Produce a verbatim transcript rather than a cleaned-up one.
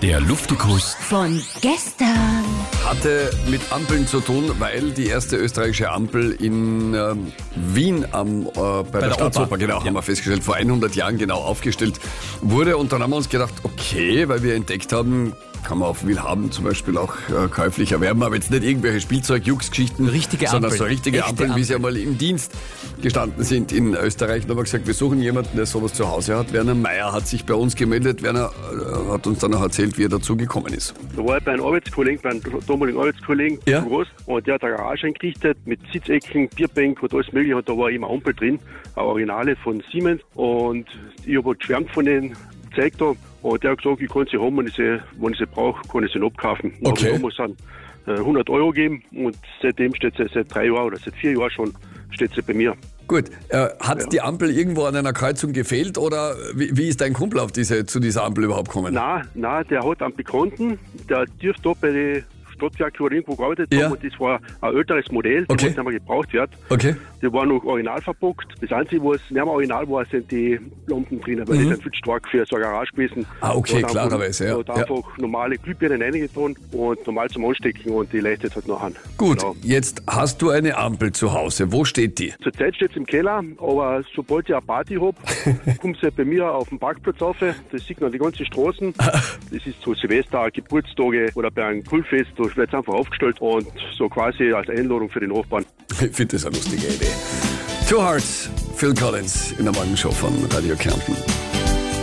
Der Luftikus von gestern. Hatte mit Ampeln zu tun, weil die erste österreichische Ampel in ähm, Wien am, äh, bei, bei der, der Staatsoper, genau, ja. haben wir festgestellt, vor hundert Jahren genau aufgestellt wurde. Und dann haben wir uns gedacht, okay, weil wir entdeckt haben, kann man auf Willhaben zum Beispiel auch äh, käuflich erwerben, aber jetzt nicht irgendwelche Spielzeug-Jux-Geschichten, richtige sondern Ampeln. so richtige Echte Ampeln, wie sie Ampeln. einmal im Dienst gestanden sind in Österreich. Und haben wir gesagt, wir suchen jemanden, der sowas zu Hause hat. Werner Meyer hat sich bei uns gemeldet. Werner äh, hat uns dann noch erzählt, wie er dazu gekommen ist. Da war ich bei einem Arbeitskollegen, bei einem damaligen Arbeitskollegen Ja. zu Gast, und der hat eine Garage eingerichtet mit Sitzecken, Bierbank und alles mögliche, und da war immer Ampel drin, eine Originale von Siemens, und ich habe halt geschwärmt von den gezeigt da, und der hat gesagt, ich kann sie haben, wenn ich sie, wenn ich sie brauche, kann ich sie abkaufen. Okay. Da muss dann hundert Euro geben, und seitdem steht sie seit drei Jahren oder seit vier Jahren schon, steht sie bei mir. Gut, äh, hat Ja. die Ampel irgendwo an einer Kreuzung gefehlt oder wie, wie ist dein Kumpel auf diese, zu dieser Ampel überhaupt gekommen? Nein, nein, der hat einen Bekannten, der dürfte da bei den Stadtwerken oder irgendwo gearbeitet Ja. haben, und das war ein älteres Modell, das Okay. nicht mehr gebraucht wird. Okay. Die war noch original verpackt. Das Einzige, was nicht mehr original war, sind die Lampen drinnen, weil die sind viel stark für so eine Garage gewesen. Ah, okay, Da hat klarerweise, ja. einfach, da hat Ja. einfach normale Glühbirnen reingetan und normal zum Anstecken, und die leuchtet halt nachher. Gut, Genau. jetzt hast du eine Ampel zu Hause. Wo steht die? Zurzeit steht es im Keller, aber sobald ich eine Party habe, kommt sie bei mir auf den Parkplatz rauf. Das sieht man die ganzen Straßen. Das ist zu Silvester, Geburtstage oder bei einem Grillfest, da wird es einfach aufgestellt, und so quasi als Einladung für die Nachbarn. Ich finde das eine lustige Idee. Two Hearts, Phil Collins in der Morgenshow von Radio Kärnten.